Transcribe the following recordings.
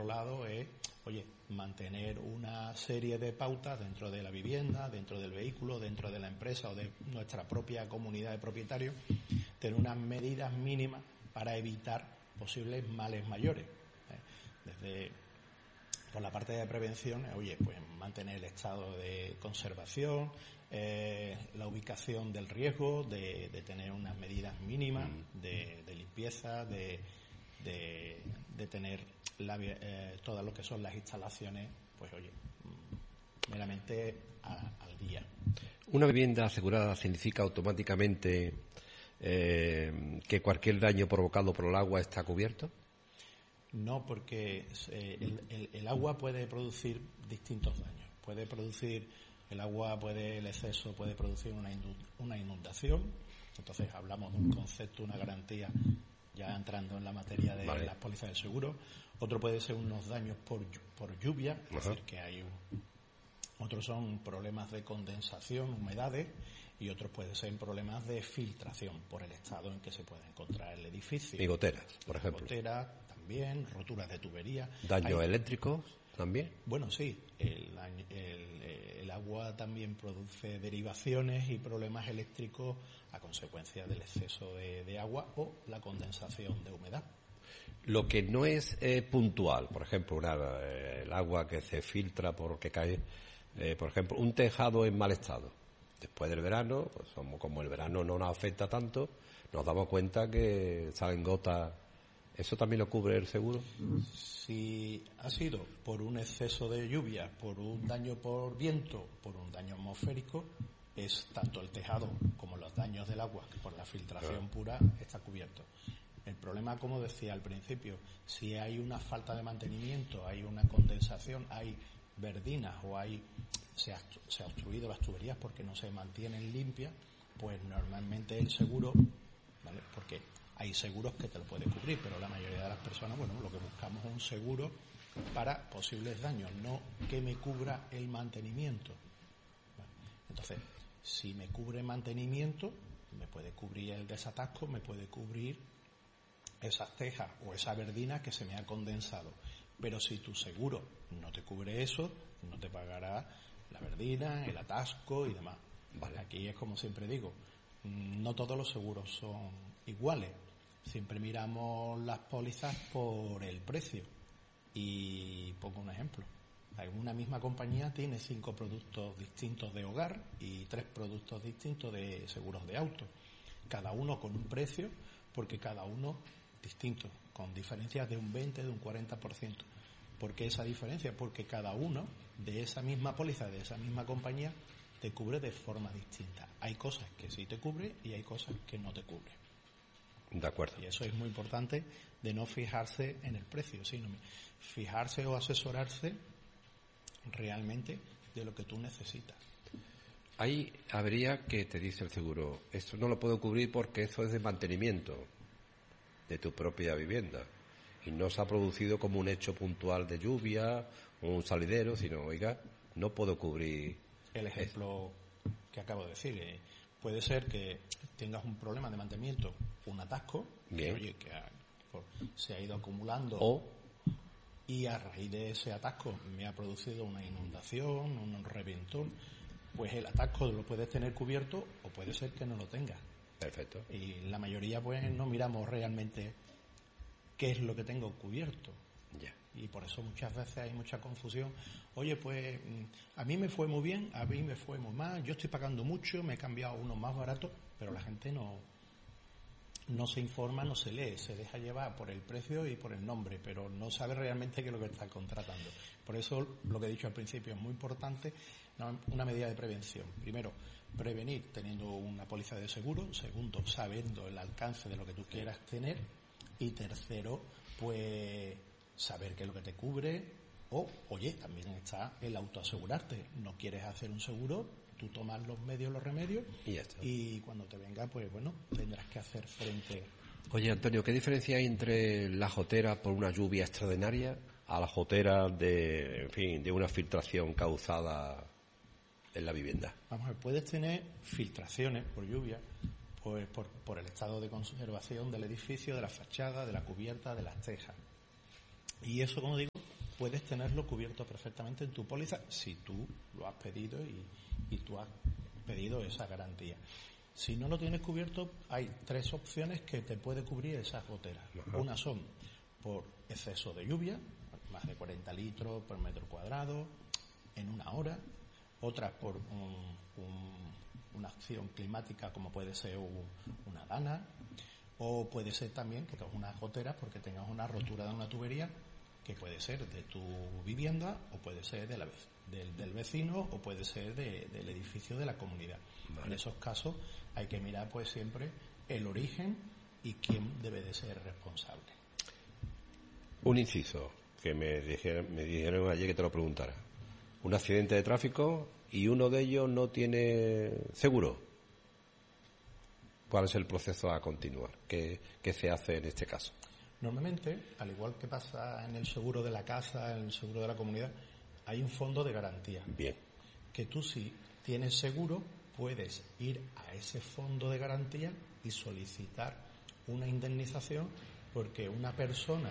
otro lado es, oye, mantener una serie de pautas dentro de la vivienda, dentro del vehículo, dentro de la empresa o de nuestra propia comunidad de propietarios, tener unas medidas mínimas para evitar posibles males mayores. Desde por la parte de prevención, oye, pues mantener el estado de conservación, la ubicación del riesgo, de tener unas medidas mínimas de limpieza, de tener todo lo que son las instalaciones, pues oye, meramente al día. ¿Una vivienda asegurada significa automáticamente que cualquier daño provocado por el agua está cubierto? No, porque el agua puede producir distintos daños. El exceso puede producir una inundación. Entonces hablamos de un concepto, una garantía, ya entrando en la materia de las pólizas de seguro. Otro puede ser unos daños por lluvia, es decir, que otros son problemas de condensación, humedades, y otros pueden ser problemas de filtración por el estado en que se puede encontrar el edificio. Y goteras, por ejemplo. Goteras también, roturas de tubería. ¿Daños eléctricos también? Bueno, sí. El agua también produce derivaciones y problemas eléctricos a consecuencia del exceso de agua o la condensación de humedad. Lo que no es puntual, por ejemplo, el agua que se filtra porque cae, por ejemplo, un tejado en mal estado. Después del verano, pues como el verano no nos afecta tanto, nos damos cuenta que salen gotas. ¿Eso también lo cubre el seguro? Si ha sido por un exceso de lluvia, por un daño por viento, por un daño atmosférico, es tanto el tejado como los daños del agua, que por la filtración pura está cubierto. El problema, como decía al principio, si hay una falta de mantenimiento, hay una condensación, hay verdinas o se ha obstruido las tuberías porque no se mantienen limpias, pues normalmente el seguro, ¿vale? Porque hay seguros que te lo pueden cubrir, pero la mayoría de las personas, bueno, lo que buscamos es un seguro para posibles daños, no que me cubra el mantenimiento. ¿Vale? Entonces, si me cubre mantenimiento, me puede cubrir el desatasco, me puede cubrir esas tejas o esa verdina que se me ha condensado. Pero si tu seguro no te cubre eso, no te pagará la verdina, el atasco y demás. Vale. Aquí es como siempre digo, no todos los seguros son iguales. Siempre miramos las pólizas por el precio. Y pongo un ejemplo. Una misma compañía tiene 5 productos distintos de hogar y 3 productos distintos de seguros de auto. Cada uno con un precio, porque cada uno distinto, con diferencias de un 20, de un 40%. ¿Por qué esa diferencia? Porque cada uno de esa misma póliza, de esa misma compañía, te cubre de forma distinta. Hay cosas que sí te cubre y hay cosas que no te cubre. De acuerdo. Y eso es muy importante, de no fijarse en el precio, sino fijarse o asesorarse realmente de lo que tú necesitas. Hay avería que te dice el seguro, esto no lo puedo cubrir porque eso es de mantenimiento de tu propia vivienda y no se ha producido como un hecho puntual de lluvia o un salidero, sino, oiga, no puedo cubrir. El ejemplo que acabo de decir, puede ser que tengas un problema de mantenimiento, un atasco, que se ha ido acumulando y a raíz de ese atasco me ha producido una inundación, un reventón. Pues el atasco lo puedes tener cubierto o puede ser que no lo tengas. Perfecto. Y la mayoría pues no miramos realmente qué es lo que tengo cubierto. Ya. Y por eso muchas veces hay mucha confusión. Oye, pues a mí me fue muy bien, a mí me fue muy mal, yo estoy pagando mucho, me he cambiado uno más barato, pero la gente no se informa, no se lee, se deja llevar por el precio y por el nombre, pero no sabe realmente qué es lo que está contratando. Por eso lo que he dicho al principio es muy importante, una medida de prevención. Primero, prevenir teniendo una póliza de seguro. Segundo, sabiendo el alcance de lo que tú quieras tener. Y tercero, pues saber qué es lo que te cubre. O, oye, también está el autoasegurarte. No quieres hacer un seguro, tú tomas los medios, los remedios y ya está. Y cuando te venga, pues bueno, tendrás que hacer frente. Oye, Antonio, ¿qué diferencia hay entre la gotera por una lluvia extraordinaria a la gotera de una filtración causada en la vivienda? Vamos a ver, puedes tener filtraciones por lluvia, pues por el estado de conservación del edificio, de la fachada, de la cubierta, de las tejas. Y eso, como digo, puedes tenerlo cubierto perfectamente en tu póliza si tú lo has pedido y tú has pedido esa garantía. Si no lo tienes cubierto, hay 3 opciones que te puede cubrir esas goteras. Una son por exceso de lluvia, más de 40 litros por metro cuadrado en una hora. Otras por una acción climática como puede ser una dana, o puede ser también que tengas unas goteras porque tengas una rotura de una tubería que puede ser de tu vivienda o puede ser del vecino o puede ser del edificio de la comunidad. Vale. En esos casos hay que mirar pues siempre el origen y quién debe de ser responsable. Un inciso que me dijeron ayer que te lo preguntara. Un accidente de tráfico y uno de ellos no tiene seguro. ¿Cuál es el proceso a continuar? ¿Qué se hace en este caso? Normalmente, al igual que pasa en el seguro de la casa, en el seguro de la comunidad, hay un fondo de garantía. Bien. Que tú, si tienes seguro, puedes ir a ese fondo de garantía y solicitar una indemnización porque una persona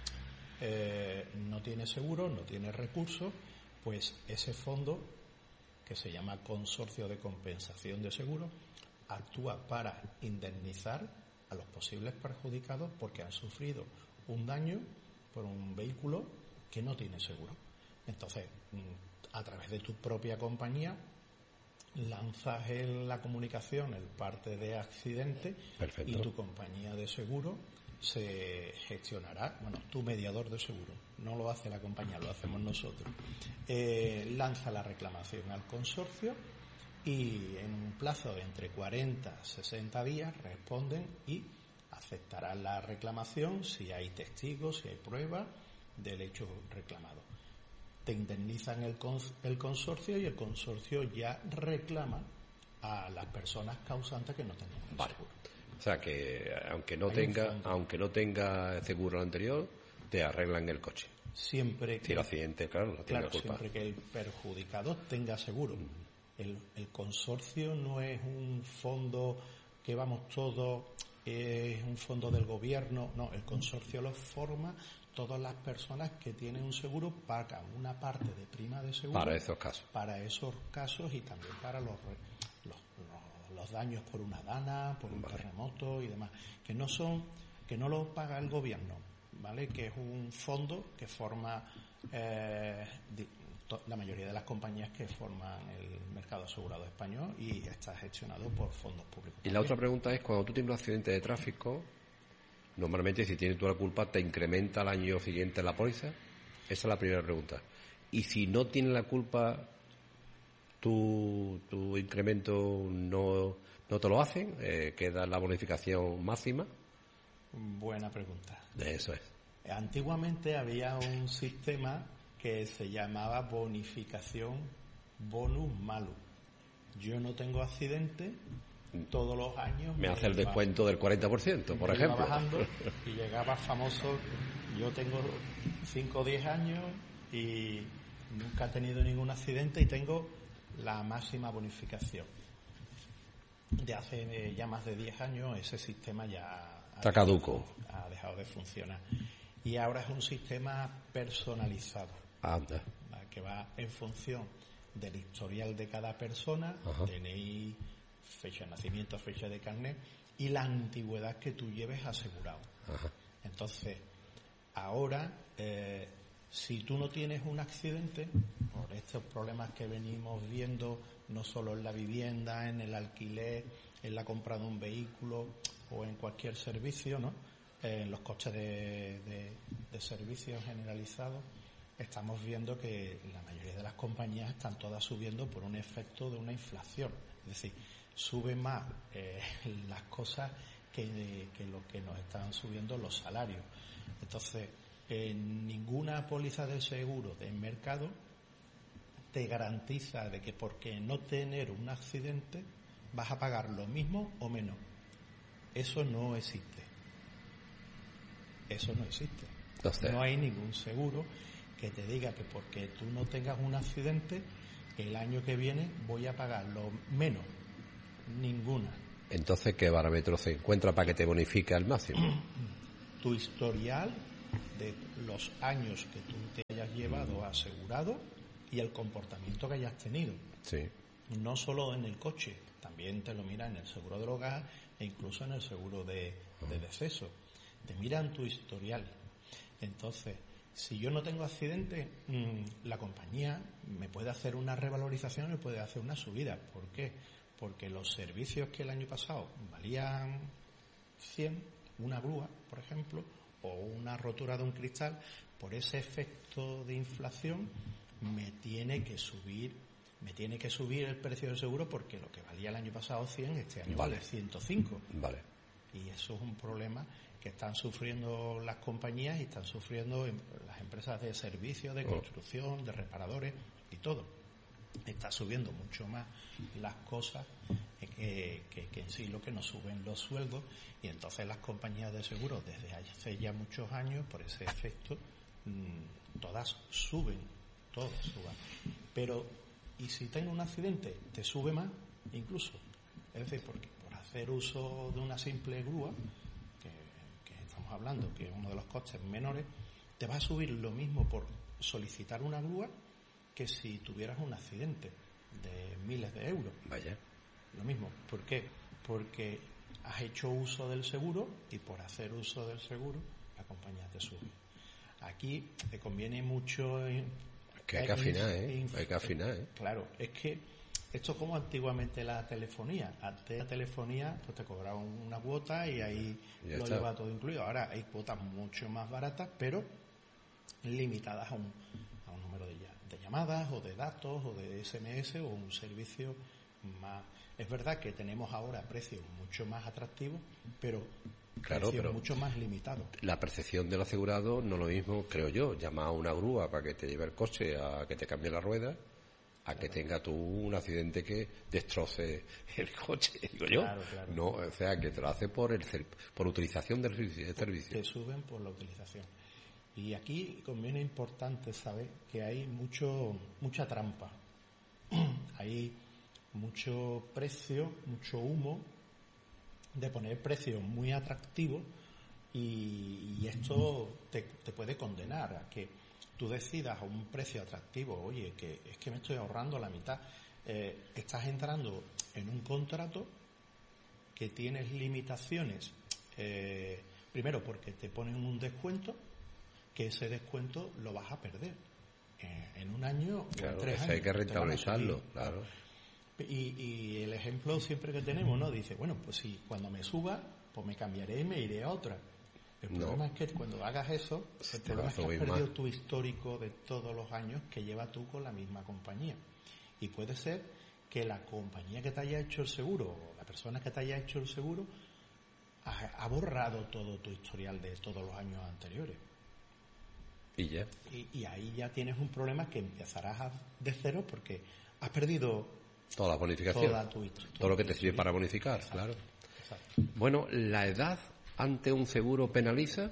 no tiene seguro, no tiene recursos, pues ese fondo, que se llama Consorcio de Compensación de Seguros, actúa para indemnizar a los posibles perjudicados porque han sufrido un daño por un vehículo que no tiene seguro. Entonces, a través de tu propia compañía, lanzas la comunicación, el parte de accidente. Perfecto. Y tu compañía de seguro se gestionará, tu mediador de seguro, no lo hace la compañía, lo hacemos nosotros. Lanza la reclamación al consorcio y en un plazo de entre 40 a 60 días responden y aceptarán la reclamación si hay testigos, si hay pruebas del hecho reclamado. Te indemnizan el consorcio y el consorcio ya reclama a las personas causantes que no tenían seguro. O sea que aunque no tenga seguro anterior, te arreglan el coche. Siempre que si el accidente, claro, no tiene culpa. Siempre que el perjudicado tenga seguro. El consorcio no es un fondo que vamos todos, es un fondo del gobierno, no, el consorcio lo forma todas las personas que tienen un seguro, pagan una parte de prima de seguro para esos casos y también para los daños por una dana, por un terremoto y demás, que no lo paga el gobierno, ¿vale? Que es un fondo que forma la mayoría de las compañías que forman el mercado asegurado español y está gestionado por fondos públicos. Y la otra pregunta es, cuando tú tienes un accidente de tráfico, normalmente si tienes tú la culpa, ¿te incrementa al año siguiente la póliza? Esa es la primera pregunta. Y si no tienes la culpa, tu incremento no te lo hacen, queda la bonificación máxima. Buena pregunta. Eso es. Antiguamente había un sistema que se llamaba bonificación bonus malus. Yo no tengo accidente, todos los años me hace el descuento del 40%, por ejemplo. Bajando y llegaba famoso. Yo tengo 5 o 10 años y nunca he tenido ningún accidente y tengo la máxima bonificación. De hace ya más de 10 años ese sistema ya está caduco. Ha dejado de funcionar. Y ahora es un sistema personalizado. Anda. Que va en función del historial de cada persona, DNI, fecha de nacimiento, fecha de carnet y la antigüedad que tú lleves asegurado. Ajá. Entonces, ahora, si tú no tienes un accidente, por estos problemas que venimos viendo, no solo en la vivienda, en el alquiler, en la compra de un vehículo o en cualquier servicio, ¿no? En los costes de servicios generalizados, estamos viendo que la mayoría de las compañías están todas subiendo por un efecto de una inflación. Es decir, suben más las cosas que lo que nos están subiendo los salarios. Entonces, ninguna póliza de seguro del mercado te garantiza de que porque no tener un accidente vas a pagar lo mismo o menos. Eso no existe. Entonces, no hay ningún seguro que te diga que porque tú no tengas un accidente, el año que viene voy a pagar lo menos. Ninguna. Entonces, ¿qué parámetro se encuentra para que te bonifique al máximo? Tu historial de los años que tú te hayas llevado asegurado y el comportamiento que hayas tenido. Sí. No solo en el coche, también te lo mira en el seguro del hogar e incluso en el seguro de deceso. Te miran tu historial. Entonces, si yo no tengo accidente, la compañía me puede hacer una revalorización, me puede hacer una subida. ¿Por qué? Porque los servicios que el año pasado valían 100, una grúa, por ejemplo, o una rotura de un cristal, por ese efecto de inflación me tiene que subir el precio del seguro, porque lo que valía el año pasado 100, este año vale 105. Vale. Y eso es un problema que están sufriendo las compañías y están sufriendo las empresas de servicios, de construcción, de reparadores y todo. Está subiendo mucho más las cosas que en sí lo que nos suben los sueldos, y entonces las compañías de seguros desde hace ya muchos años, por ese efecto, todas suben. Pero, ¿y si tengo un accidente? Te sube más incluso. Es decir, porque por hacer uso de una simple grúa, que estamos hablando que es uno de los costes menores, te va a subir lo mismo por solicitar una grúa que si tuvieras un accidente de miles de euros. Vaya. Lo mismo. ¿Por qué? Porque has hecho uso del seguro, y por hacer uso del seguro la compañía te sube. Aquí te conviene mucho... que hay que afinar, hay que afinar, Claro, es que esto es como antiguamente la telefonía. Antes la telefonía pues te cobraba una cuota y ahí lo lleva todo incluido. Ahora hay cuotas mucho más baratas, pero limitadas a un número de llamadas o de datos o de SMS o un servicio más. Es verdad que tenemos ahora precios mucho más atractivos, pero precios mucho más limitados. La percepción del asegurado no es lo mismo, creo yo, llamar a una grúa para que te lleve el coche, a que te cambie la rueda, a que tenga tú un accidente que destroce el coche, digo yo. Claro. No, o sea, que te lo hace por utilización del servicio. Te suben por la utilización. Y aquí conviene importante saber que hay mucha trampa. Hay mucho precio, mucho humo de poner precios muy atractivos, y esto te puede condenar a que tú decidas a un precio atractivo. Oye, que es que me estoy ahorrando la mitad. Estás entrando en un contrato que tienes limitaciones. Primero, porque te ponen un descuento, que ese descuento lo vas a perder en un año o en 3 años. Hay que rentabilizarlo, claro. Y el ejemplo siempre que tenemos, ¿no? Dice, bueno, pues si cuando me suba, pues me cambiaré y me iré a otra. El problema es que cuando hagas eso, el problema es que has perdido tu histórico de todos los años que llevas tú con la misma compañía. Y puede ser que la compañía que te haya hecho el seguro, o la persona que te haya hecho el seguro, ha borrado todo tu historial de todos los años anteriores. Y ya. Y ahí ya tienes un problema que empezarás de cero, porque has perdido toda la bonificación, todo lo que te sirve para bonificar. Exacto. Claro. Exacto. Bueno, ¿la edad ante un seguro penaliza?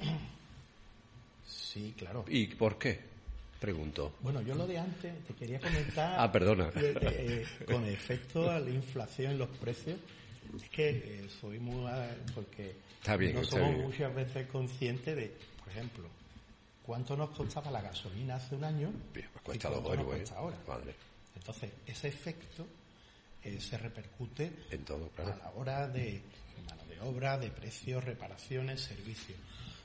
Sí, claro. ¿Y por qué? Pregunto. Bueno, yo lo de antes te quería comentar. Perdona. Con efecto a la inflación en los precios, es que soy muy... porque no somos muchas veces conscientes de, por ejemplo, cuánto nos costaba la gasolina hace un año y cuánto nos cuesta ahora. Madre. Entonces, ese efecto se repercute en todo, claro, a la hora de mano de obra, de precios, reparaciones, servicios.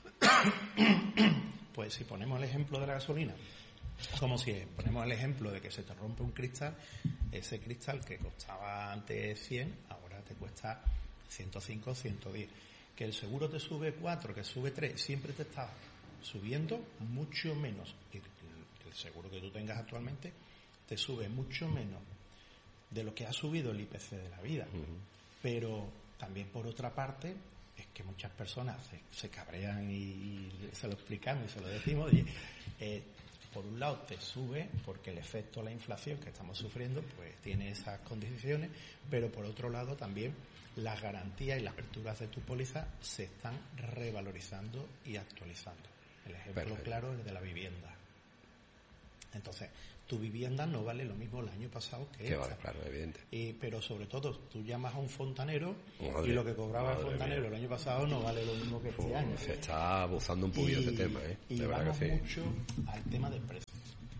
Pues si ponemos el ejemplo de la gasolina, como si ponemos el ejemplo de que se te rompe un cristal, ese cristal que costaba antes 100, ahora te cuesta 105, 110. Que el seguro te sube 4, que sube 3, siempre te está subiendo mucho menos. El seguro que tú tengas actualmente te sube mucho menos de lo que ha subido el IPC de la vida. Pero también, por otra parte, es que muchas personas se cabrean y se lo explicamos y se lo decimos. Por un lado te sube porque el efecto de la inflación que estamos sufriendo pues tiene esas condiciones, pero por otro lado también las garantías y las aperturas de tu póliza se están revalorizando y actualizando. El ejemplo claro es de la vivienda. Entonces, tu vivienda no vale lo mismo el año pasado que esta. Vale, claro, evidente. Pero sobre todo, tú llamas a un fontanero y Madre, lo que cobraba el fontanero el año pasado no vale lo mismo que este año. Se está abusando un poquillo de tema, ¿eh? Y De verdad vamos que sí. mucho al tema del precio.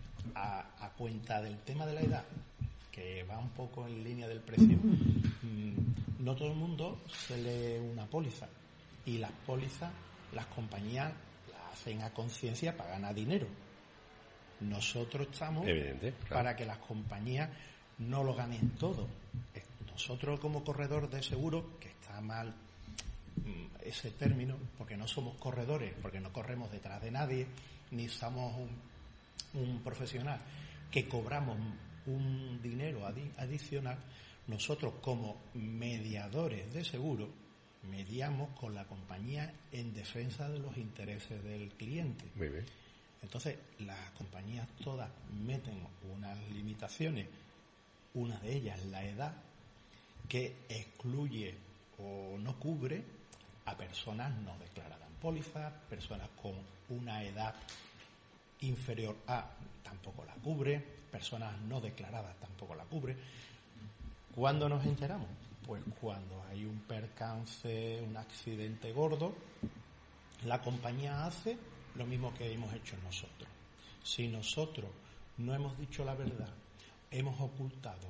A cuenta del tema de la edad, que va un poco en línea del precio, no todo el mundo se lee una póliza. Y las pólizas, las compañías las hacen a conciencia para ganar dinero. Nosotros estamos Evidente, claro. para que las compañías no lo ganen todo. Nosotros como corredor de seguros, que está mal ese término, porque no somos corredores, porque no corremos detrás de nadie, ni somos un profesional que cobramos un dinero adicional. Nosotros como mediadores de seguro mediamos con la compañía en defensa de los intereses del cliente. Muy bien. Entonces, las compañías todas meten unas limitaciones, una de ellas la edad, que excluye o no cubre a personas no declaradas en póliza, personas con una edad inferior a tampoco la cubre, personas no declaradas tampoco la cubre. ¿Cuándo nos enteramos? Pues cuando hay un percance, un accidente gordo, la compañía hace lo mismo que hemos hecho nosotros. Si nosotros no hemos dicho la verdad, hemos ocultado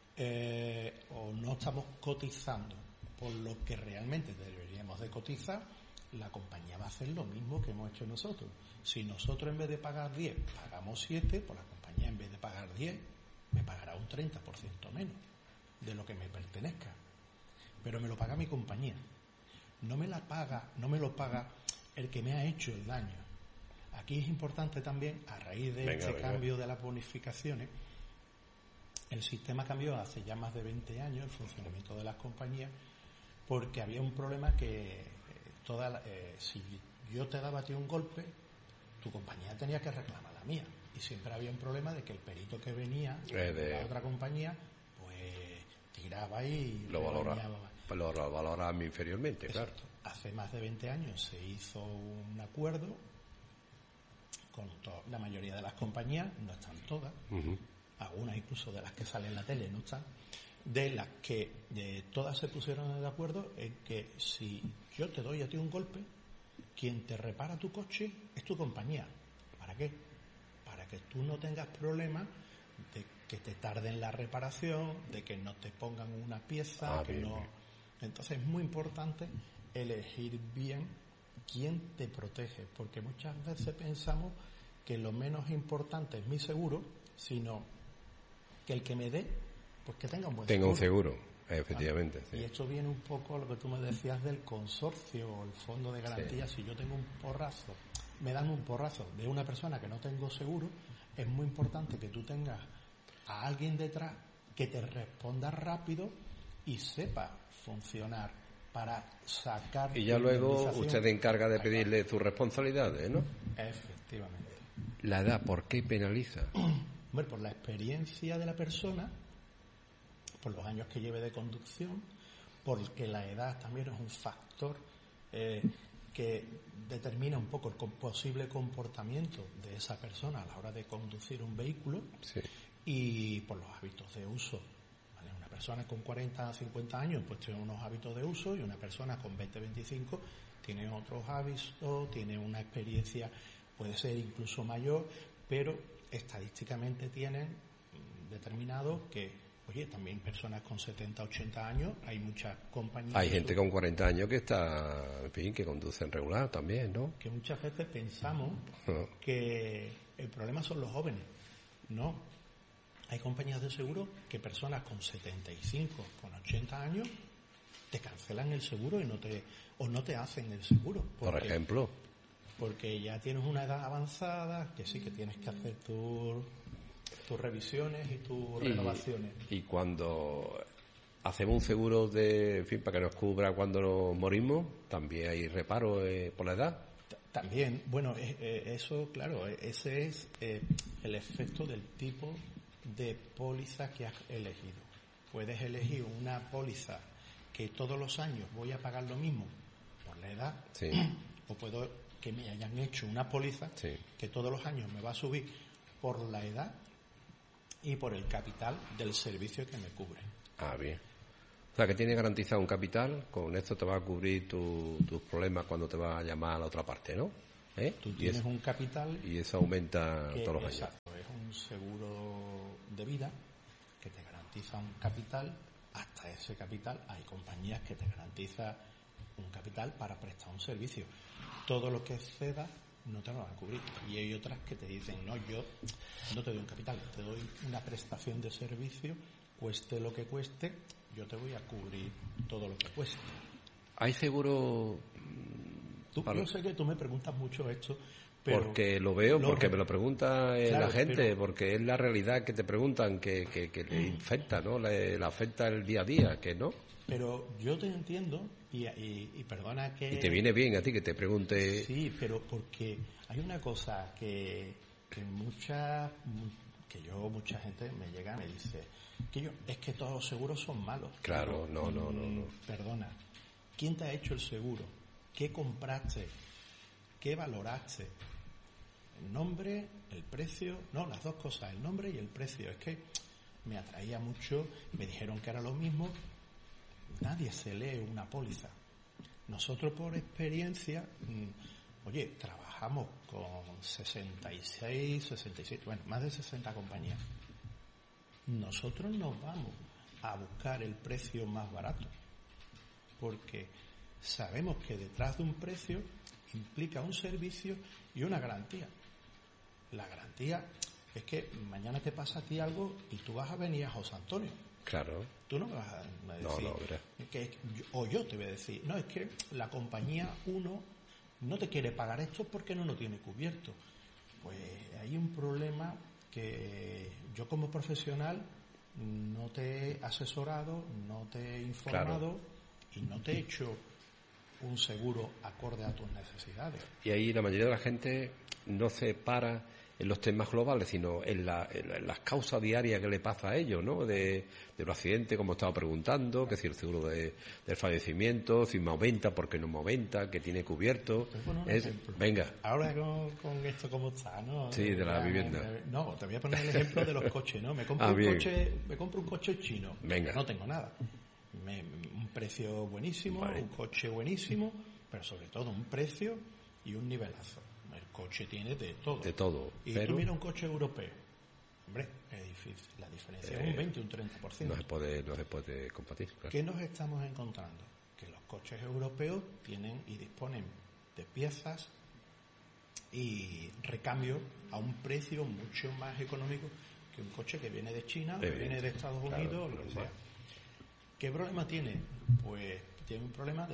o no estamos cotizando por lo que realmente deberíamos de cotizar, la compañía va a hacer lo mismo que hemos hecho nosotros. Si nosotros en vez de pagar 10 pagamos 7, pues la compañía en vez de pagar 10 me pagará un 30% menos de lo que me pertenezca. Pero me lo paga mi compañía. No me lo paga el que me ha hecho el daño. Aquí es importante también, a raíz de cambio de las bonificaciones, el sistema cambió hace ya más de 20 años, el funcionamiento de las compañías, porque había un problema que si yo te daba a ti un golpe, tu compañía tenía que reclamar la mía. Y siempre había un problema de que el perito que venía de la otra compañía, pues tiraba y lo valoraba inferiormente. Exacto. Claro. Hace más de 20 años se hizo un acuerdo con la mayoría de las compañías, no están todas, algunas incluso de las que salen en la tele no están, de las que todas se pusieron de acuerdo en que si yo te doy a ti un golpe, quien te repara tu coche es tu compañía. ¿Para qué? Para que tú no tengas problemas de que te tarden la reparación, de que no te pongan una pieza, bien. Entonces es muy importante elegir bien quién te protege, porque muchas veces pensamos que lo menos importante es mi seguro, sino que el que me dé, pues que tenga un buen seguro. Tenga un seguro, efectivamente. Sí. Y esto viene un poco a lo que tú me decías del consorcio o el fondo de garantía. Sí. Si yo tengo un porrazo, me dan un porrazo de una persona que no tengo seguro, es muy importante que tú tengas a alguien detrás que te responda rápido y sepa funcionar para sacar... Y ya luego usted se encarga de pedirle sus responsabilidades, ¿no? Efectivamente. La edad, ¿por qué penaliza? Bueno, por la experiencia de la persona, por los años que lleve de conducción, porque la edad también es un factor que determina un poco el posible comportamiento de esa persona a la hora de conducir un vehículo. Sí. Y por los hábitos de uso. ¿Vale? Una persona con 40 a 50 años pues tiene unos hábitos de uso y una persona con 20 25 tiene otros hábitos, tiene una experiencia, puede ser incluso mayor, pero estadísticamente tienen determinado que, oye, también personas con 70, 80 años, hay muchas compañías... Hay gente con 40 años que está, en fin, que conducen regular también, ¿no? Que muchas veces pensamos que el problema son los jóvenes. No. Hay compañías de seguro que personas con 75, con 80 años te cancelan el seguro y no te hacen el seguro. Por ejemplo. Porque ya tienes una edad avanzada, que sí que tienes que hacer tus revisiones y tus renovaciones. Y cuando hacemos un seguro para que nos cubra cuando nos morimos, también hay reparo por la edad. También, bueno, eso, claro, ese es el efecto del tipo de póliza que has elegido. Puedes elegir una póliza que todos los años voy a pagar lo mismo por la edad, sí. O puedo que me hayan hecho una póliza que todos los años me va a subir por la edad y por el capital del servicio que me cubre. Ah, bien. O sea, que tiene garantizado un capital, con esto te va a cubrir tus problemas cuando te va a llamar a la otra parte, ¿no? Tú tienes un capital... Y eso aumenta todos los años. Exacto, es un seguro de vida que te garantiza un capital. Hasta ese capital hay compañías que te garantizan un capital para prestar un servicio. Todo lo que exceda no te lo van a cubrir. Y hay otras que te dicen, no, yo no te doy un capital, te doy una prestación de servicio, cueste lo que cueste, yo te voy a cubrir todo lo que cueste. ¿Hay seguro...? Yo sé que tú me preguntas mucho esto, pero... Porque lo veo, porque me lo pregunta la gente, porque es la realidad que te preguntan, que le infecta, ¿no? Le afecta el día a día, que no. Pero yo te entiendo y perdona que... Y te viene bien a ti que te pregunte... Sí, pero porque hay una cosa que mucha gente me llega y me dice es que todos los seguros son malos. Claro, no. Perdona, ¿quién te ha hecho el seguro? ¿Qué compraste? ¿Qué valoraste? El nombre, el precio, no, las dos cosas, el nombre y el precio. Es que me atraía mucho, me dijeron que era lo mismo. Nadie se lee una póliza. Nosotros por experiencia, trabajamos con 67, bueno, más de 60 compañías. Nosotros nos vamos a buscar el precio más barato, porque sabemos que detrás de un precio implica un servicio y una garantía. La garantía es que mañana te pasa a ti algo y tú vas a venir a José Antonio. Claro. Tú no me vas a decir, o yo te voy a decir, no, es que la compañía 1 no te quiere pagar esto porque no lo tiene cubierto. Pues hay un problema que yo como profesional no te he asesorado, no te he informado, y no te he hecho un seguro acorde a tus necesidades. Y ahí la mayoría de la gente no se para en los temas globales, sino en las causas diarias que le pasa a ellos, ¿no? De los accidentes, como estaba preguntando, que si el seguro del fallecimiento, si me aumenta, por qué no me aumenta, que tiene cubierto. Venga. Ahora con esto cómo está, ¿no? Sí, de la vivienda. No, te voy a poner el ejemplo de los coches, ¿no? Me compro un coche chino. Venga. No tengo nada. Un precio buenísimo, vale. Un coche buenísimo, pero sobre todo un precio y un nivelazo. El coche tiene de todo. De todo. Y tú miras un coche europeo. Hombre, es difícil. La diferencia es un 20 o un 30%. No se puede compartir. Claro. ¿Qué nos estamos encontrando? Que los coches europeos tienen y disponen de piezas y recambio a un precio mucho más económico que un coche que viene de China, que viene de Estados Unidos, o lo que sea. ¿Qué problema tiene? Pues tiene un problema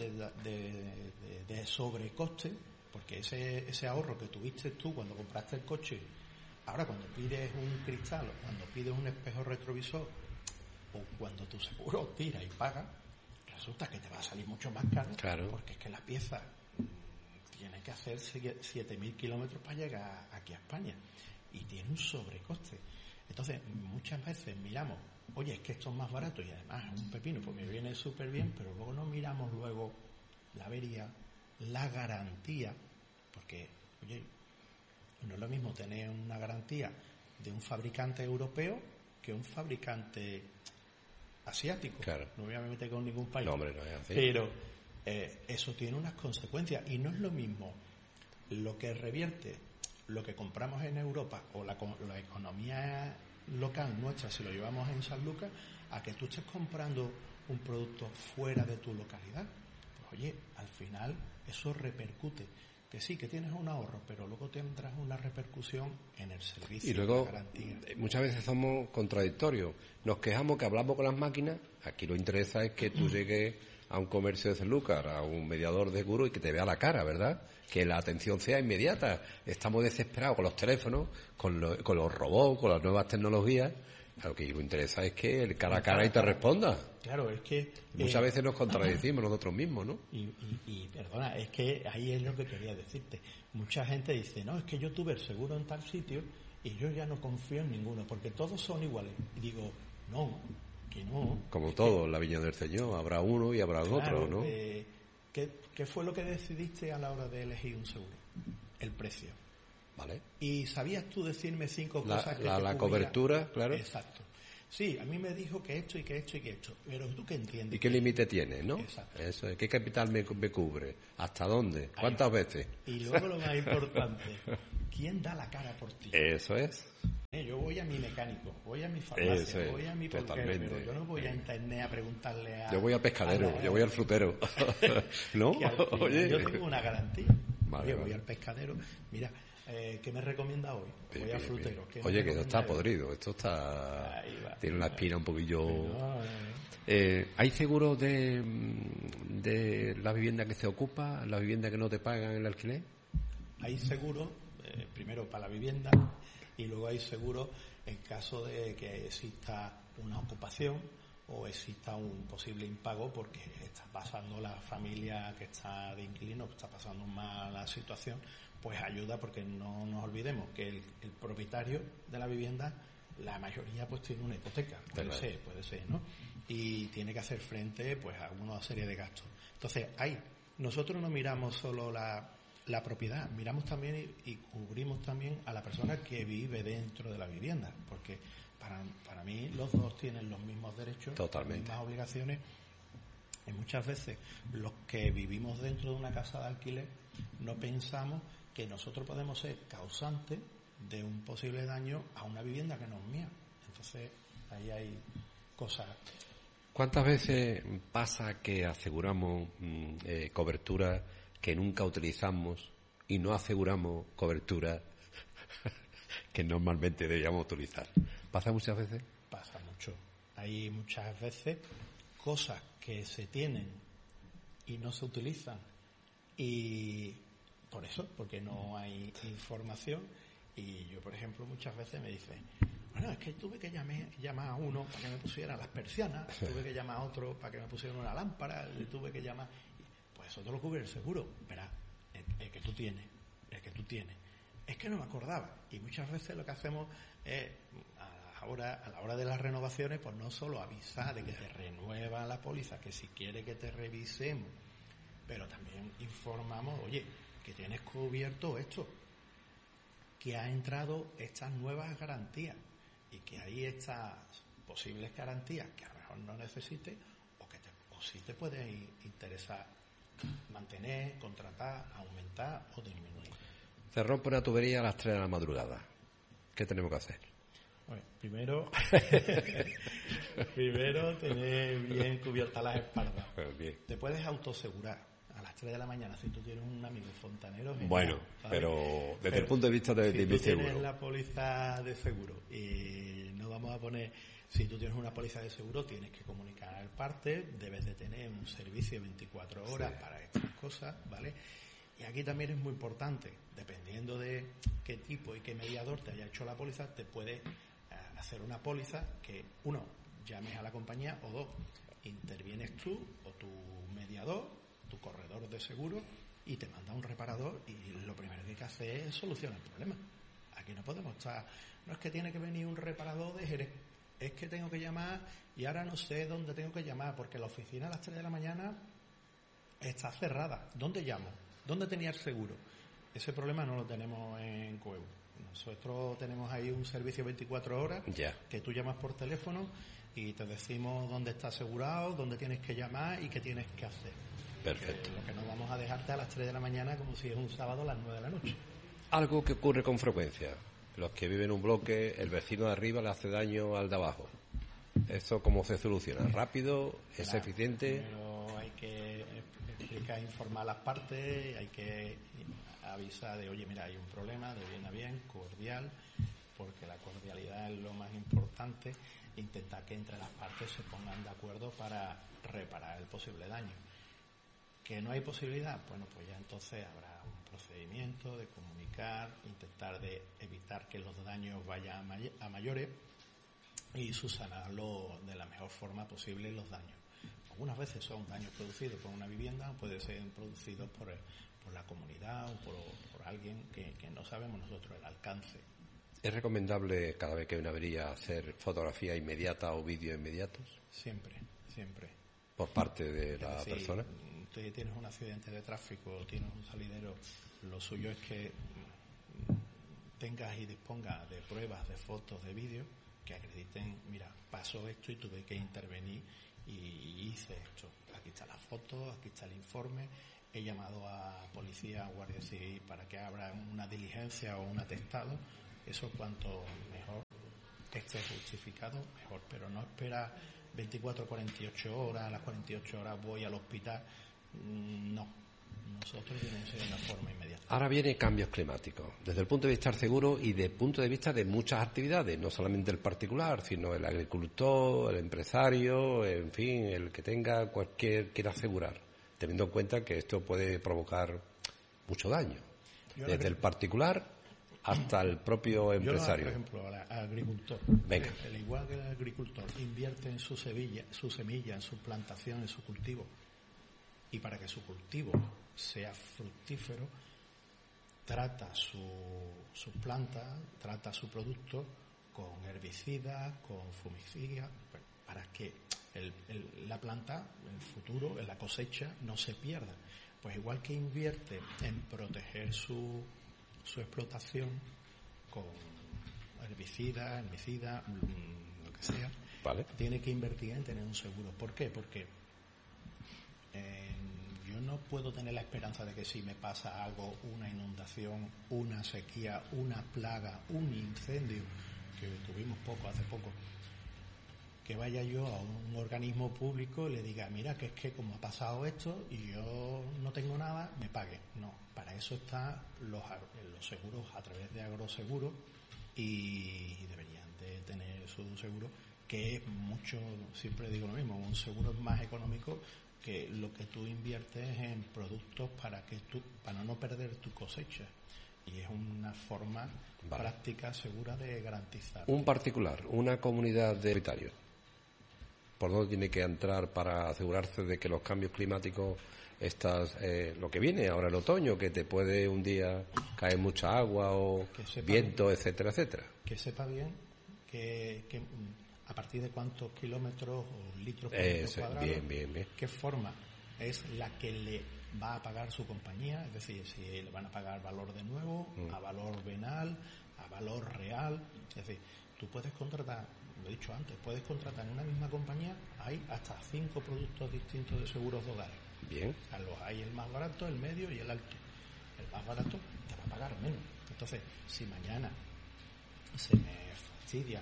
de sobrecoste, porque ese ahorro que tuviste tú cuando compraste el coche, ahora cuando pides un cristal, o cuando pides un espejo retrovisor, o cuando tu seguro tira y paga, resulta que te va a salir mucho más caro, claro. Porque es que la pieza tiene que hacer 7.000 kilómetros para llegar aquí a España, y tiene un sobrecoste. Entonces, muchas veces miramos, oye, es que esto es más barato y además es un pepino, pues me viene súper bien, pero luego no miramos luego la avería, la garantía, porque, oye, no es lo mismo tener una garantía de un fabricante europeo que un fabricante asiático. Claro. No me voy a meter con ningún país. No, hombre, no es así. Pero eso tiene unas consecuencias y no es lo mismo lo que revierte lo que compramos en Europa o la economía local nuestra, si lo llevamos en San Lucas, a que tú estés comprando un producto fuera de tu localidad. Pues oye, al final eso repercute. Que sí, que tienes un ahorro, pero luego tendrás una repercusión en el servicio. Y luego, la garantía. Muchas veces somos contradictorios. Nos quejamos que hablamos con las máquinas. Aquí lo interesa es que tú llegues a un comercio de San Lucas, a un mediador de seguro y que te vea la cara, ¿verdad? Que la atención sea inmediata. Estamos desesperados con los teléfonos, con los robots, con las nuevas tecnologías. Lo que lo interesa es que el cara a cara y te responda. Claro, es que... Muchas veces nos contradecimos nosotros mismos, ¿no? Y perdona, es que ahí es lo que quería decirte. Mucha gente dice, no, es que yo tuve el seguro en tal sitio y yo ya no confío en ninguno, porque todos son iguales. Y digo, no, que no. Como todo, en la viña del Señor, habrá uno y habrá otro, ¿no? ¿Qué fue lo que decidiste a la hora de elegir un seguro? El precio. Vale. ¿Y sabías tú decirme 5 cosas que te la cobertura, claro. Exacto. Sí, a mí me dijo que esto y que esto y que esto. Pero ¿tú qué entiendes? ¿Y qué límite tiene, no? Exacto. Eso es. ¿Qué capital me cubre? ¿Hasta dónde? ¿Cuántas veces? Y luego lo más importante, ¿quién da la cara por ti? Eso es. Yo voy a mi mecánico, voy a mi farmacia, voy a mi peluquero, pero yo no voy a internet a preguntarle a... Yo voy al pescadero, yo voy al frutero. ¿No? Oye, yo tengo una garantía. Vale, voy al pescadero. Mira, ¿qué me recomienda hoy? Voy al frutero. Oye, que esto está podrido, esto está... Tiene una espina un poquillo... ¿Hay seguro de la vivienda que se ocupa, la vivienda que no te pagan el alquiler? Hay seguro, primero para la vivienda, y luego hay seguro en caso de que exista una ocupación o exista un posible impago porque está pasando la familia que está de inquilino, que está pasando una mala situación, pues ayuda, porque no nos olvidemos que el propietario de la vivienda, la mayoría pues tiene una hipoteca, puede ser, ¿no? Y tiene que hacer frente pues a una serie de gastos. Entonces, nosotros no miramos solo la propiedad, miramos también y cubrimos también a la persona que vive dentro de la vivienda, porque para mí los dos tienen los mismos derechos, totalmente, las mismas obligaciones, y muchas veces los que vivimos dentro de una casa de alquiler no pensamos que nosotros podemos ser causantes de un posible daño a una vivienda que no es mía. Entonces ahí hay cosas. ¿Cuántas veces pasa que aseguramos cobertura que nunca utilizamos y no aseguramos cobertura que normalmente deberíamos utilizar? ¿Pasa muchas veces? Pasa mucho. Hay muchas veces cosas que se tienen y no se utilizan, y por eso, porque no hay información. Y yo, por ejemplo, muchas veces me dicen, bueno, es que tuve que llamar a uno para que me pusiera las persianas, tuve que llamar a otro para que me pusiera una lámpara, le tuve que llamar... Pues eso te lo cubre el seguro. Verá, el que tú tienes. Es que no me acordaba. Y muchas veces lo que hacemos es, a la hora de las renovaciones, pues no solo avisar de que te renueva la póliza, que si quiere que te revisemos, pero también informamos, oye, que tienes cubierto esto, que ha entrado estas nuevas garantías y que hay estas posibles garantías que a lo mejor no necesites o sí te puede interesar mantener, contratar, aumentar o disminuir. Se rompe una tubería a las 3 de la madrugada. ¿Qué tenemos que hacer? Bueno, primero tener bien cubiertas las espaldas. Bien. Te puedes autosegurar a las 3 de la mañana si tú tienes un amigo fontanero. Genial, bueno, ¿sabes? pero desde el punto de vista de mi seguro. Si tú tienes la póliza de seguro y no vamos a poner... Si tú tienes una póliza de seguro, tienes que comunicar al parte, debes de tener un servicio de 24 horas para estas cosas, ¿vale? Y aquí también es muy importante, dependiendo de qué tipo y qué mediador te haya hecho la póliza, te puede hacer una póliza que, uno, llames a la compañía, o dos, intervienes tú o tu mediador, tu corredor de seguro, y te manda un reparador, y lo primero que hay que hacer es solucionar el problema. Aquí no podemos estar... No es que tiene que venir un reparador de Jerez, es que tengo que llamar y ahora no sé dónde tengo que llamar porque la oficina a las 3 de la mañana está cerrada. ¿Dónde llamo? ¿Dónde tenía el seguro? Ese problema no lo tenemos en Coebu. Nosotros tenemos ahí un servicio 24 horas que tú llamas por teléfono y te decimos dónde está asegurado, dónde tienes que llamar y qué tienes que hacer. Perfecto. Lo que no vamos a dejarte a las 3 de la mañana como si es un sábado a las 9 de la noche. Algo que ocurre con frecuencia. Los que viven en un bloque, el vecino de arriba le hace daño al de abajo. ¿Eso cómo se soluciona? ¿Rápido? ¿Es eficiente? Pero hay que explicar, informar a las partes, hay que avisar de, oye, mira, hay un problema, de bien a bien, cordial, porque la cordialidad es lo más importante, intentar que entre las partes se pongan de acuerdo para reparar el posible daño. ¿Que no hay posibilidad? Bueno, pues ya entonces habrá un procedimiento de comunicar, intentar de evitar que los daños vayan a mayores y subsanarlo de la mejor forma posible los daños. Algunas veces son daños producidos por una vivienda, pueden ser producidos por la comunidad o por alguien que no sabemos nosotros el alcance. ¿Es recomendable cada vez que hay una avería hacer fotografía inmediata o vídeo inmediatos? Siempre. ¿Por parte de la persona? Si tienes un accidente de tráfico, tienes un salidero, lo suyo es que tengas y dispongas de pruebas, de fotos, de vídeos que acrediten, mira, pasó esto y tuve que intervenir y hice esto. Aquí está la foto, aquí está el informe, he llamado a policía, a Guardia Civil para que abra una diligencia o un atestado. Eso cuanto mejor esté justificado, mejor, pero no espera 24, 48 horas, a las 48 horas voy al hospital. No, nosotros tiene que ser de una forma inmediata. Ahora viene cambios climáticos, desde el punto de vista del seguro y desde el punto de vista de muchas actividades, no solamente el particular, sino el agricultor, el empresario, en fin, el que quiera asegurar, teniendo en cuenta que esto puede provocar mucho daño, desde el particular hasta el propio empresario. Yo, por ejemplo, al agricultor, al igual que el agricultor invierte en su semilla, en su plantación, en su cultivo, y para que su cultivo sea fructífero, trata su planta, trata su producto con herbicidas, con fungicidas, para que la planta, en el futuro, en la cosecha, no se pierda. Pues igual que invierte en proteger su explotación con herbicidas, lo que sea, vale, tiene que invertir en tener un seguro. ¿Por qué? Porque yo no puedo tener la esperanza de que si me pasa algo, una inundación, una sequía, una plaga, un incendio, que tuvimos hace poco, que vaya yo a un organismo público y le diga, mira, que es que como ha pasado esto y yo no tengo nada, me pague. No, para eso están los seguros a través de Agroseguro y deberían de tener su seguro, que es mucho, siempre digo lo mismo, un seguro es más económico que lo que tú inviertes en productos para no perder tu cosecha. Y es una forma práctica, segura de garantizar. Un particular, una comunidad de propietarios, ¿por dónde tiene que entrar para asegurarse de que los cambios climáticos, lo que viene ahora el otoño, que te puede un día caer mucha agua o viento, bien, etcétera, etcétera? Que sepa bien que a partir de cuántos kilómetros o litros por metro cuadrado, bien. qué forma es la que le va a pagar su compañía, es decir, si le van a pagar valor de nuevo, a valor venal, a valor real. Es decir, tú puedes contratar, lo he dicho antes, puedes contratar en una misma compañía, hay hasta 5 productos distintos de seguros de hogares. Bien. O sea, hay el más barato, el medio y el alto. El más barato te va a pagar menos. Entonces, si mañana se me fastidia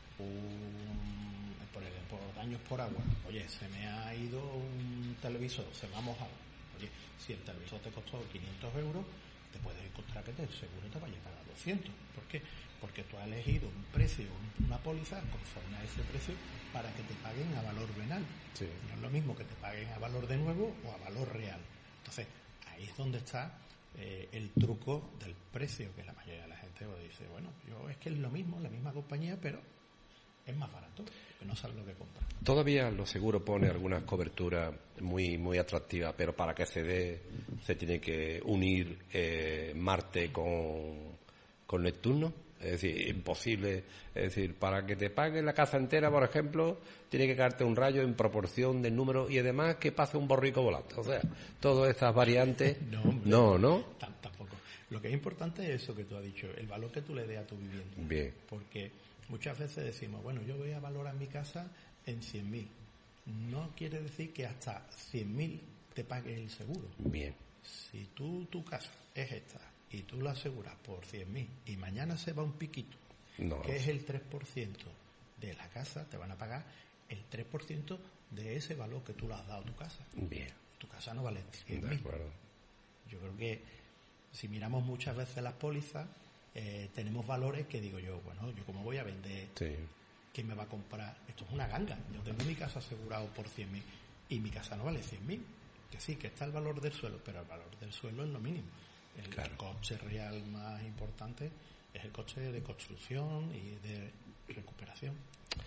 por daños por agua, oye, se me ha ido un televisor, se me ha mojado, oye, si el televisor te costó 500 euros, te puedes encontrar que el seguro te vaya a pagar 200. ¿Por qué? Porque tú has elegido un precio, una póliza conforme a ese precio para que te paguen a valor venal. Sí. No es lo mismo que te paguen a valor de nuevo o a valor real. Entonces, ahí es donde está el truco del precio, que la mayoría de la gente dice, bueno, es que es lo mismo, la misma compañía, pero es más barato, que no sabes lo que compras. Todavía los seguros pone algunas coberturas muy muy atractivas, pero para que se dé se tiene que unir Marte con Neptuno. Es decir, imposible. Es decir, para que te pague la casa entera, por ejemplo, tiene que caerte un rayo en proporción del número y además que pase un borrico volante. O sea, todas estas variantes. No. Tampoco. Lo que es importante es eso que tú has dicho, el valor que tú le des a tu vivienda. Bien. Porque muchas veces decimos, bueno, yo voy a valorar mi casa en 100.000. No quiere decir que hasta 100.000 te pague el seguro. Bien. Si tu casa es esta y tú la aseguras por 100.000 y mañana se va un piquito, que es el 3% de la casa, te van a pagar el 3% de ese valor que tú le has dado a tu casa. Bien. Tu casa no vale 100.000. De acuerdo. Yo creo que si miramos muchas veces las pólizas, tenemos valores que digo yo, bueno, yo como voy a vender, ¿quién me va a comprar? Esto es una ganga. Yo tengo mi casa asegurado por 100.000 y mi casa no vale 100.000. Que sí, que está el valor del suelo, pero el valor del suelo es lo mínimo. El coste real más importante es el coste de construcción y de recuperación.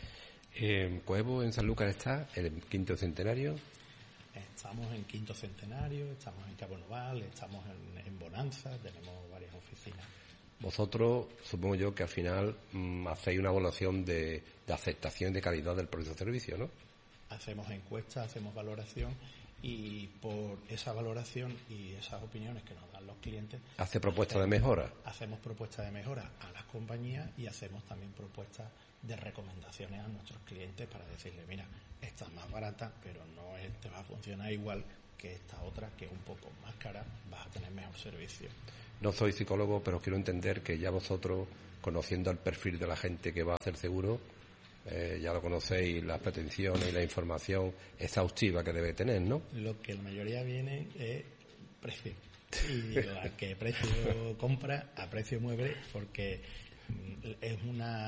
Coevo en Sanlúcar está el 5º centenario. Estamos en 5º centenario, estamos en Cabo Noval, estamos en Bonanza, tenemos varias oficinas. Vosotros, supongo yo que al final hacéis una evaluación de aceptación y de calidad del propio servicio, ¿no? Hacemos encuestas, hacemos valoración y por esa valoración y esas opiniones que nos dan los clientes, ¿hace propuestas de mejora? Hacemos propuestas de mejora a las compañías y hacemos también propuestas de recomendaciones a nuestros clientes para decirle, mira, esta es más barata, pero no te va a funcionar igual que esta otra, que es un poco más cara, vas a tener mejor servicio. No soy psicólogo, pero quiero entender que ya vosotros, conociendo el perfil de la gente que va a hacer seguro, ya lo conocéis, las pretensiones y la información exhaustiva que debe tener, ¿no? Lo que la mayoría viene es precio. Y a qué precio compra, a precio mueble, porque es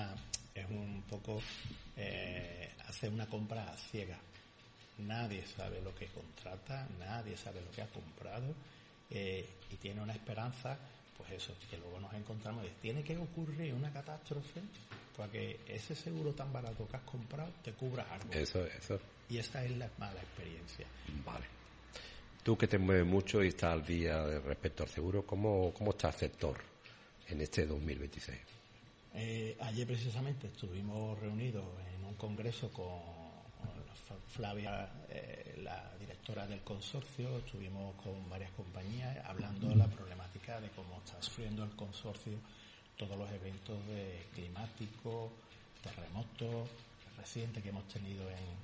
un poco hacer una compra ciega. Nadie sabe lo que contrata, nadie sabe lo que ha comprado, y tiene una esperanza, pues eso, que luego nos encontramos, tiene que ocurrir una catástrofe para que ese seguro tan barato que has comprado te cubra algo. Eso. Y esa es la mala experiencia. Vale. Tú que te mueves mucho y estás al día respecto al seguro, ¿cómo está el sector en este 2026? Ayer precisamente estuvimos reunidos en un congreso con Flavia, la directora del consorcio. Estuvimos con varias compañías hablando de la problemática de cómo está sufriendo el consorcio todos los eventos climáticos, terremotos recientes que hemos tenido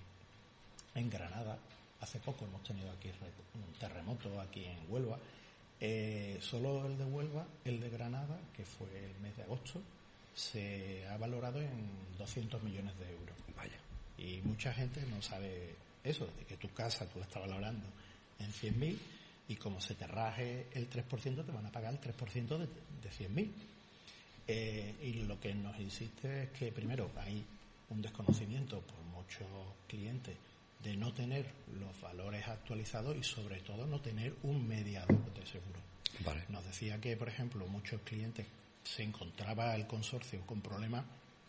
en Granada. Hace poco hemos tenido aquí un terremoto aquí en Huelva. Solo el de Huelva, el de Granada, que fue el mes de agosto, se ha valorado en 200 millones de euros. Vaya. Y mucha gente no sabe eso, de que tu casa tú la estás valorando en 100.000 y como se te raje el 3%, te van a pagar el 3% de 100.000. Y lo que nos insiste es que primero hay un desconocimiento por muchos clientes de no tener los valores actualizados y sobre todo no tener un mediador de seguro. Vale. Nos decía que, por ejemplo, muchos clientes se encontraba el consorcio con problemas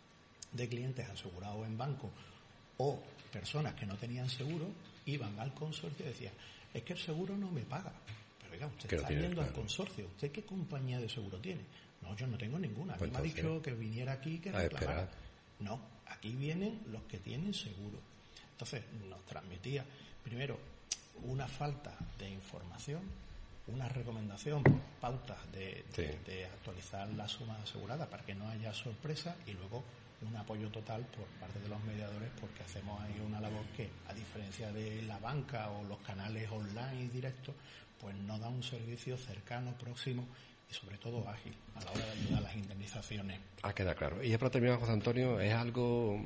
de clientes asegurados en banco o personas que no tenían seguro, iban al consorcio y decían, es que el seguro no me paga. Pero oiga, usted está yendo al consorcio, ¿usted qué compañía de seguro tiene? No, yo no tengo ninguna. A mí me ha dicho que viniera aquí que reclamara. No, aquí vienen los que tienen seguro. Entonces nos transmitía primero una falta de información, una recomendación, pautas de actualizar la suma asegurada para que no haya sorpresa, y luego un apoyo total por parte de los mediadores, porque hacemos ahí una labor que, a diferencia de la banca o los canales online directos, pues no da un servicio cercano, próximo y sobre todo ágil a la hora de ayudar a las indemnizaciones. Queda claro. Y ya para terminar, José Antonio, es algo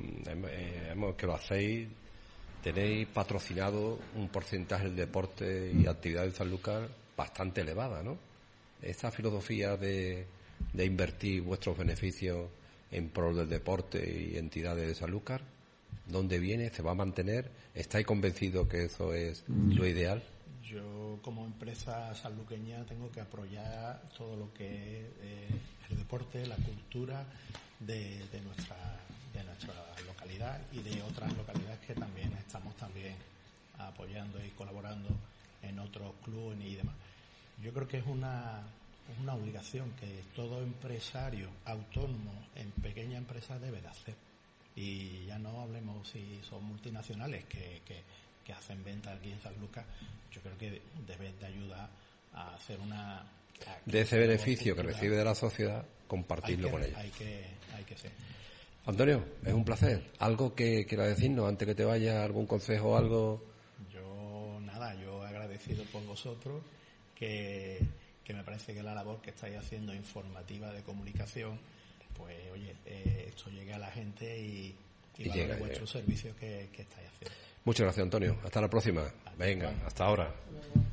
que lo hacéis, tenéis patrocinado un porcentaje del deporte y actividad de Sanlúcar bastante elevada, ¿no? Esta filosofía de invertir vuestros beneficios en pro del deporte y entidades de Sanlúcar, ¿dónde viene? ¿Se va a mantener? ¿Estáis convencidos que eso es lo ideal? Yo, como empresa sanluqueña, tengo que apoyar todo lo que es el deporte, la cultura de nuestra localidad y de otras localidades que también estamos apoyando y colaborando en otros clubes y demás. Yo creo que es una obligación que todo empresario autónomo en pequeña empresa debe de hacer. Y ya no hablemos si son multinacionales que hacen ventas aquí en Sanlúcar. Yo creo que deben de ayudar a hacer de ese beneficio que recibe de la sociedad, compartirlo con ella. Hay que ser. Antonio, es un placer. ¿Algo que quiera decirnos antes que te vaya? ¿Algún consejo o algo? Yo agradecido por vosotros, que me parece que la labor que estáis haciendo informativa de comunicación, pues oye, esto llegue a la gente y valore vuestros servicios que estáis haciendo. Muchas gracias, Antonio. Hasta la próxima. Venga, hasta ahora.